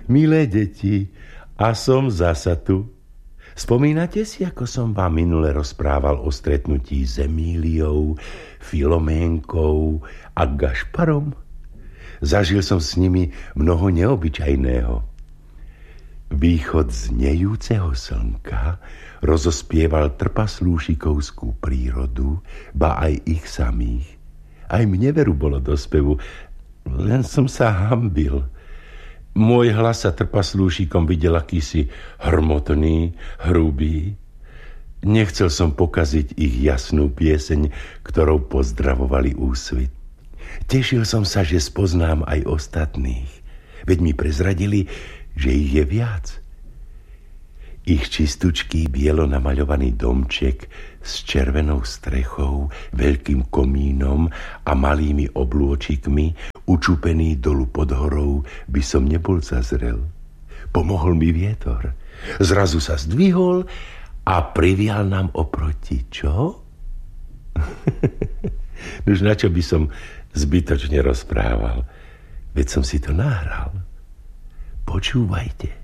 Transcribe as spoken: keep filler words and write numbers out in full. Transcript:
Milé deti, a som zasa tu. Spomínate si, ako som vám minule rozprával o stretnutí s Emíliou, Filoménkou a Gašparom? Zažil som s nimi mnoho neobyčajného. Východ znejúceho slnka rozospieval trpaslúšikovskú prírodu, ba aj ich samých. Aj mne veru bolo do spevu, len som sa hanbil. Môj hlas sa trpaslúšikom videl akýsi hrmotný, hrubý. Nechcel som pokaziť ich jasnú pieseň, ktorou pozdravovali úsvit. Tešil som sa, že spoznám aj ostatných, veď mi prezradili, že ich je viac. Ich čistučký bielo namaľovaný domček s červenou strechou, veľkým komínom a malými oblôčikmi, učupený dolu pod horou, by som nebol zazrel. Pomohol mi vietor. Zrazu sa zdvihol a privial nám oproti, čo? Nož na čo by som zbytočne rozprával? Veď som si to nahral. Počúvajte.